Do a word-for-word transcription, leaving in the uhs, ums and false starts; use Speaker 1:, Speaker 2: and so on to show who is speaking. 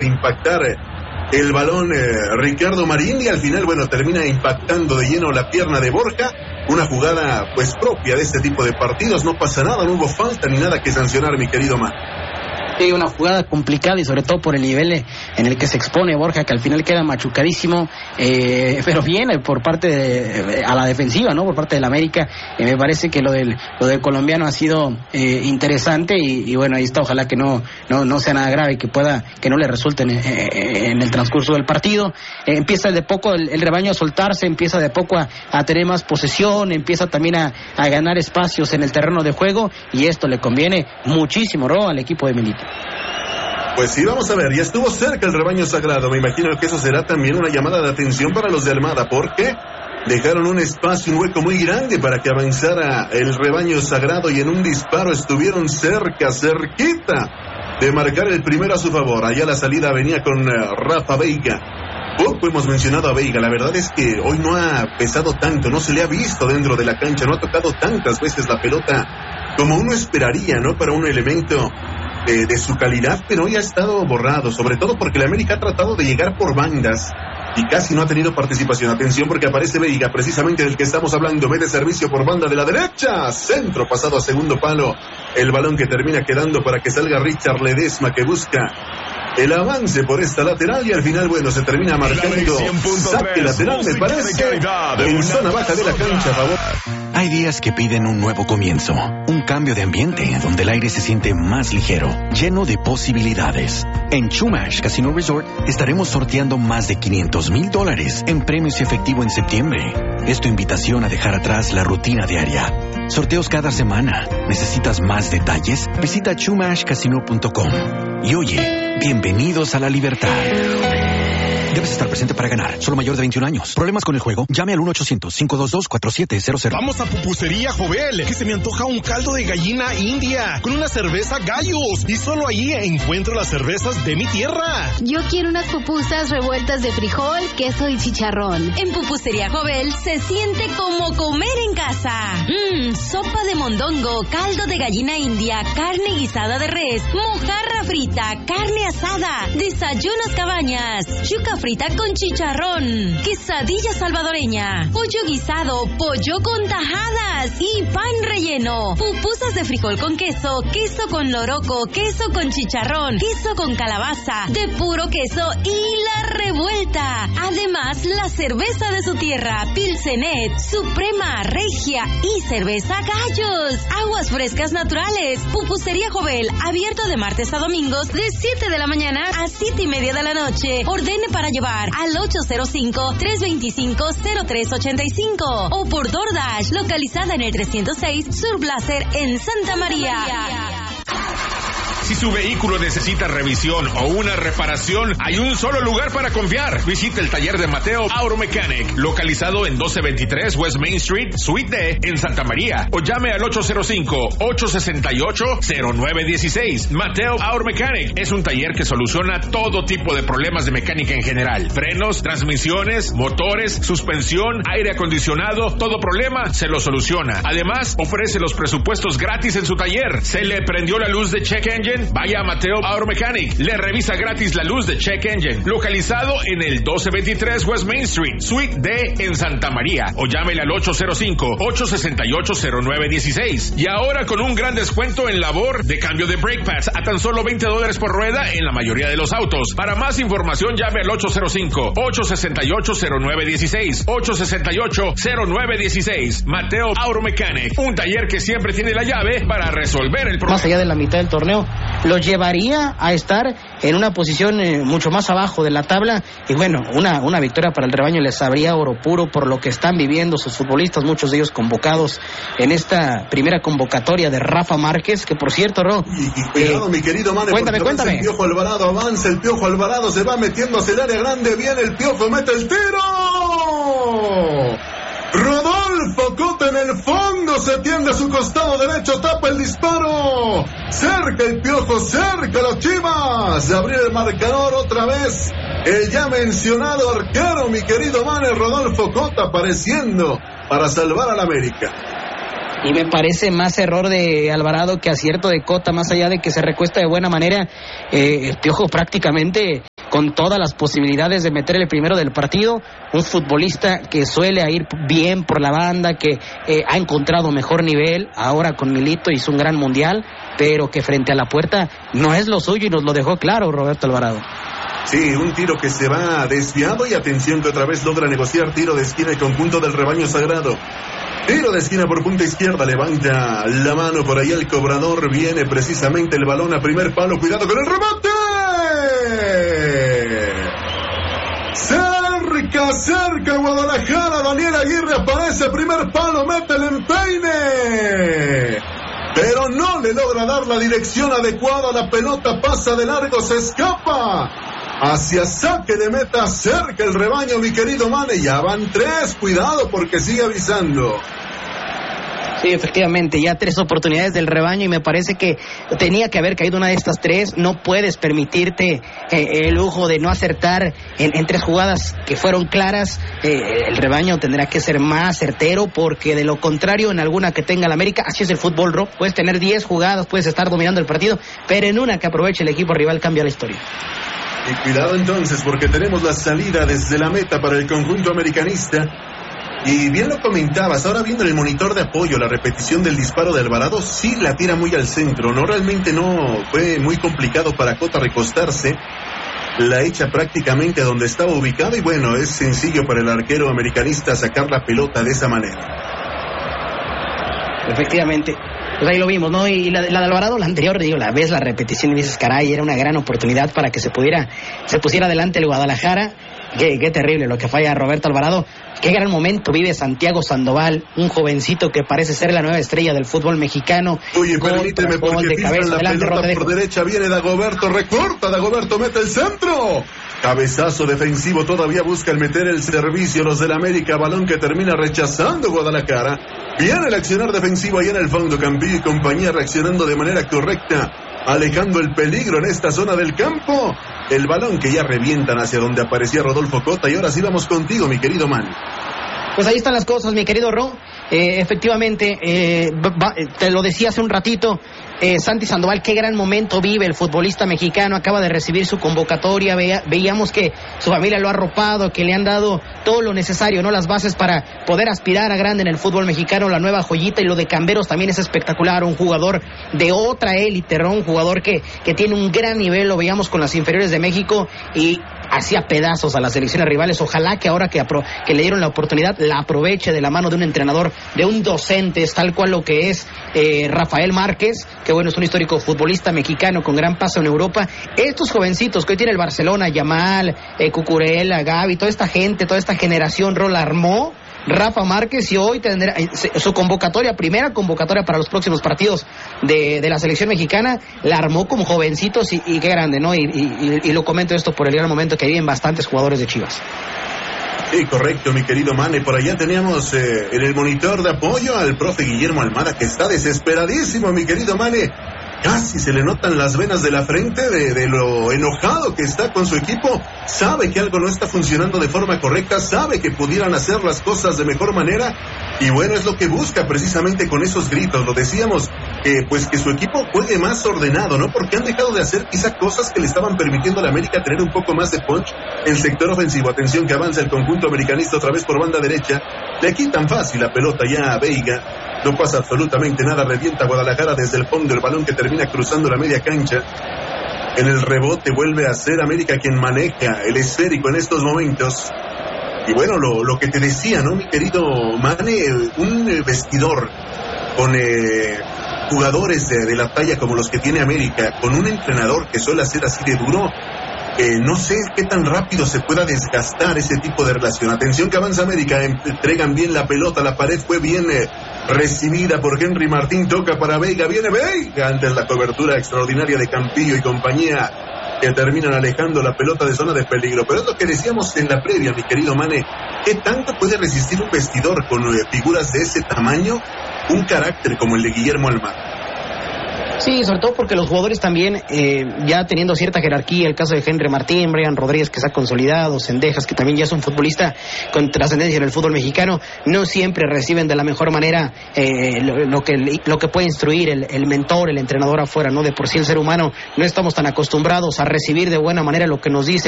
Speaker 1: impactar el balón eh, Ricardo Marín, y al final, bueno, termina impactando de lleno la pierna de Borja. Una jugada pues propia de este tipo de partidos. No pasa nada, no hubo falta ni nada que sancionar, mi querido Man.
Speaker 2: Sí, una jugada complicada y sobre todo por el nivel en el que se expone Borja, que al final queda machucadísimo, eh, pero bien por parte de, a la defensiva, ¿no? Por parte del América. Eh, me parece que lo del lo del colombiano ha sido eh, interesante y, y bueno, ahí está. Ojalá que no no no sea nada grave, que pueda que no le resulte en, en el transcurso del partido. Eh, empieza de poco el, el rebaño a soltarse, empieza de poco a, a tener más posesión, empieza también a, a ganar espacios en el terreno de juego, y esto le conviene muchísimo, ¿no?, al equipo de Milito.
Speaker 1: Pues sí, vamos a ver, ya estuvo cerca el rebaño sagrado. Me imagino que eso será también una llamada de atención para los de Armada, porque dejaron un espacio, un hueco muy grande para que avanzara el rebaño sagrado, y en un disparo estuvieron cerca, cerquita de marcar el primero a su favor. Allá la salida venía con uh, Rafa Veiga. Poco hemos mencionado a Veiga, la verdad es que hoy no ha pesado tanto, no se le ha visto dentro de la cancha, no ha tocado tantas veces la pelota como uno esperaría, ¿no?, para un elemento De, de su calidad, pero hoy ha estado borrado, sobre todo porque la América ha tratado de llegar por bandas y casi no ha tenido participación. Atención, porque aparece Veiga, precisamente del que estamos hablando. Ve de servicio por banda de la derecha, centro pasado a segundo palo, el balón que termina quedando para que salga Richard Ledesma, que busca el avance por esta lateral, y al final, bueno, se termina marcando saque lateral, me parece, en zona baja de la cancha, a favor.
Speaker 3: Hay días que piden un nuevo comienzo, un cambio de ambiente donde el aire se siente más ligero, lleno de posibilidades. En Chumash Casino Resort estaremos sorteando más de quinientos mil dólares en premios y efectivo en septiembre. Es tu invitación a dejar atrás la rutina diaria. Sorteos cada semana. ¿Necesitas más detalles? Visita chumash casino punto com. Y oye, bienvenidos a la libertad. Debes estar presente para ganar. Solo mayor de veintiún años. ¿Problemas con el juego? Llame al uno ochocientos, cinco dos dos, cuatro siete cero cero.
Speaker 4: Vamos a Pupusería Jovel, que se me antoja un caldo de gallina india con una cerveza Gallos, y solo allí encuentro las cervezas de mi tierra.
Speaker 5: Yo quiero unas pupusas revueltas de frijol, queso y chicharrón.
Speaker 6: En Pupusería Jovel se siente como comer en casa. Mmm, sopa de mondongo, caldo de gallina india, carne guisada de res, mojarra frita, carne asada, desayunos cabañas, yuca frita con chicharrón, quesadilla salvadoreña, pollo guisado, pollo con tajadas y pan relleno, pupusas de frijol con queso, queso con loroco, queso con chicharrón, queso con calabaza, de puro queso y la revuelta. Además, la cerveza de su tierra, Pilsenet, Suprema, Regia y cerveza Gallos. Aguas frescas naturales. Pupusería Jovel, abierto de martes a domingos de siete de la mañana a siete y media de la noche. Ordene para llevar al ocho cero cinco, tres dos cinco, cero tres ocho cinco o por DoorDash, localizada en el trescientos seis Sur Blaser en Santa María.
Speaker 7: Si su vehículo necesita revisión o una reparación, hay un solo lugar para confiar. Visite el taller de Mateo Auto Mechanic, localizado en doce veintitrés West Main Street, Suite D, en Santa María, o llame al ocho cero cinco, ocho seis ocho, cero nueve uno seis. Mateo Auto Mechanic es un taller que soluciona todo tipo de problemas de mecánica en general: frenos, transmisiones, motores, suspensión, aire acondicionado. Todo problema se lo soluciona. Además, ofrece los presupuestos gratis en su taller. ¿Se le prendió la luz de check engine? Vaya a Mateo Auto Mechanic, le revisa gratis la luz de check engine, localizado en el doce veintitrés West Main Street, Suite D, en Santa María, o llámele al ocho cero cinco, ocho seis ocho, cero nueve uno seis. Y ahora con un gran descuento en labor de cambio de brake pads a tan solo veinte dólares por rueda en la mayoría de los autos. Para más información, llame al ocho cero cinco, ocho seis ocho, cero nueve uno seis, ocho seis ocho, cero nueve uno seis. Mateo Auto Mechanic, un taller que siempre tiene la llave para resolver el problema.
Speaker 2: Más allá de la mitad del torneo, lo llevaría a estar en una posición eh, mucho más abajo de la tabla, y bueno, una, una victoria para el rebaño les sabría oro puro por lo que están viviendo sus futbolistas, muchos de ellos convocados en esta primera convocatoria de Rafa Márquez, que por cierto, Ro,
Speaker 1: y, y cuidado, eh, mi querido Mane,
Speaker 2: cuéntame, cuéntame.
Speaker 1: El Piojo Alvarado avanza, el Piojo Alvarado se va metiendo hacia el área grande, viene el Piojo, mete el tiro. Rodolfo Cota en el fondo, se tiende a su costado derecho, tapa el disparo. Cerca el Piojo, cerca los Chivas de abrir el marcador otra vez. El ya mencionado arquero, mi querido Mane, Rodolfo Cota, apareciendo para salvar al América.
Speaker 2: Y me parece más error de Alvarado que acierto de Cota, más allá de que se recuesta de buena manera. Eh, el Piojo prácticamente con todas las posibilidades de meter el primero del partido, un futbolista que suele ir bien por la banda, que eh, ha encontrado mejor nivel, ahora con Milito hizo un gran mundial, pero que frente a la puerta no es lo suyo y nos lo dejó claro Roberto Alvarado.
Speaker 1: Sí, un tiro que se va desviado y atención que otra vez logra negociar tiro de esquina el conjunto del rebaño sagrado. Tiro de esquina por punta izquierda, levanta la mano por ahí el cobrador, viene precisamente el balón a primer palo, cuidado con el remate. Cerca, cerca Guadalajara, Daniel Aguirre aparece, primer palo, mete el empeine. Pero no le logra dar la dirección adecuada, la pelota pasa de largo, se escapa. Hacia saque de meta, cerca el rebaño, mi querido Mane, ya van tres, cuidado porque sigue avisando.
Speaker 2: Sí, efectivamente, ya tres oportunidades del rebaño y me parece que tenía que haber caído una de estas tres. No puedes permitirte eh, el lujo de no acertar en, en tres jugadas que fueron claras. Eh, el rebaño tendrá que ser más certero porque de lo contrario en alguna que tenga la América, así es el fútbol, Rob, puedes tener diez jugadas, puedes estar dominando el partido, pero en una que aproveche el equipo rival cambia la historia.
Speaker 1: Y cuidado entonces porque tenemos la salida desde la meta para el conjunto americanista. Y bien lo comentabas, ahora viendo en el monitor de apoyo la repetición del disparo de Alvarado, sí la tira muy al centro, no, realmente no fue muy complicado para Cota recostarse, la echa prácticamente donde estaba ubicado y bueno, es sencillo para el arquero americanista sacar la pelota de esa manera.
Speaker 2: Efectivamente. Pues ahí lo vimos, ¿no? Y la, la de Alvarado, la anterior, digo, la ves la repetición y dices, caray, era una gran oportunidad para que se pudiera, se pusiera adelante el Guadalajara. Qué, qué terrible lo que falla Roberto Alvarado. Qué gran momento vive Santiago Sandoval, un jovencito que parece ser la nueva estrella del fútbol mexicano.
Speaker 1: Oye, permíteme porque pisan la adelante, pelota por derecha, viene Dagoberto, recorta, Dagoberto mete el centro. Cabezazo defensivo, todavía buscan meter el servicio los del América, balón que termina rechazando Guadalajara. Viene el accionar defensivo ahí en el fondo, Campillo y compañía reaccionando de manera correcta, alejando el peligro en esta zona del campo. El balón que ya revientan hacia donde aparecía Rodolfo Cota y ahora sí vamos contigo, mi querido man.
Speaker 2: Pues ahí están las cosas, mi querido Ro. Eh, efectivamente, eh, va, te lo decía hace un ratito, eh, Santi Sandoval, qué gran momento vive el futbolista mexicano, acaba de recibir su convocatoria, veía, veíamos que su familia lo ha arropado, que le han dado todo lo necesario, no las bases para poder aspirar a grande en el fútbol mexicano, la nueva joyita, y lo de Camberos también es espectacular, un jugador de otra élite, Ro, un jugador que, que tiene un gran nivel, lo veíamos con las inferiores de México y hacía pedazos a las selecciones rivales. Ojalá que ahora que, apro- que le dieron la oportunidad la aproveche de la mano de un entrenador, de un docente, es tal cual lo que es eh, Rafael Márquez, que bueno, es un histórico futbolista mexicano con gran paso en Europa. Estos jovencitos que hoy tiene el Barcelona, Yamal, eh, Cucurella, Gavi, toda esta gente, toda esta generación, Rol armó Rafa Márquez y hoy tendrá su convocatoria, primera convocatoria para los próximos partidos de, de la selección mexicana, la armó como jovencitos y, y qué grande, ¿no? Y, y, y lo comento esto por el gran momento que viven bastantes jugadores de Chivas.
Speaker 1: Sí, correcto, mi querido Mane. Por allá teníamos eh, en el monitor de apoyo al profe Guillermo Almada, que está desesperadísimo, mi querido Mane. Casi se le notan las venas de la frente de, de lo enojado que está con su equipo. Sabe que algo no está funcionando de forma correcta, sabe que pudieran hacer las cosas de mejor manera. Y bueno, es lo que busca precisamente con esos gritos. Lo decíamos, eh, pues que su equipo juegue más ordenado, ¿no? Porque han dejado de hacer quizá cosas que le estaban permitiendo a la América tener un poco más de punch en sector ofensivo. Atención que avanza el conjunto americanista otra vez por banda derecha. Le quitan fácil la pelota ya a Veiga. No pasa absolutamente nada, revienta Guadalajara desde el fondo, el balón que termina cruzando la media cancha. En el rebote vuelve a ser América quien maneja el esférico en estos momentos. Y bueno, lo, lo que te decía, ¿no, mi querido Mane? Un vestidor con eh, jugadores de, de la talla como los que tiene América, con un entrenador que suele ser así de duro. Eh, no sé qué tan rápido se pueda desgastar ese tipo de relación. Atención que avanza América, entregan bien la pelota, la pared fue bien eh, recibida por Henry Martín, toca para Veiga, viene Veiga ante la cobertura extraordinaria de Campillo y compañía, que terminan alejando la pelota de zona de peligro. Pero es lo que decíamos en la previa, mi querido Mane, ¿qué tanto puede resistir un vestidor con eh, figuras de ese tamaño, un carácter como el de Guillermo Almada?
Speaker 2: Sí, sobre todo porque los jugadores también, eh, ya teniendo cierta jerarquía, el caso de Henry Martín, Brian Rodríguez que se ha consolidado, Cendejas que también ya es un futbolista con trascendencia en el fútbol mexicano, no siempre reciben de la mejor manera eh, lo, lo que lo que puede instruir el, el mentor, el entrenador afuera, ¿no? De por sí el ser humano no estamos tan acostumbrados a recibir de buena manera lo que nos dice